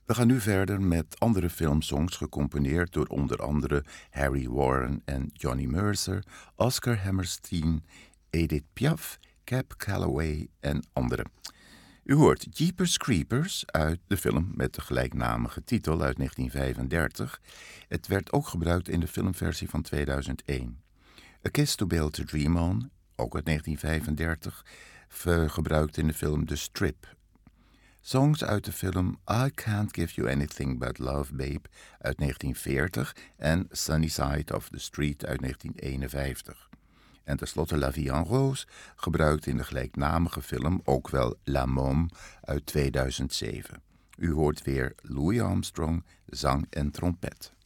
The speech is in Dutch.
We gaan nu verder met andere filmsongs gecomponeerd door onder andere Harry Warren en Johnny Mercer, Oscar Hammerstein, Edith Piaf, Cab Calloway en anderen. U hoort Jeepers Creepers uit de film met de gelijknamige titel uit 1935. Het werd ook gebruikt in de filmversie van 2001. A Kiss to Build to Dream On, ook uit 1935, gebruikt in de film The Strip. Songs uit de film I Can't Give You Anything But Love, Babe uit 1940 en Sunny Side of the Street uit 1951. En tenslotte La Vie en Rose, gebruikt in de gelijknamige film, ook wel La Môme uit 2007. U hoort weer Louis Armstrong, zang en trompet.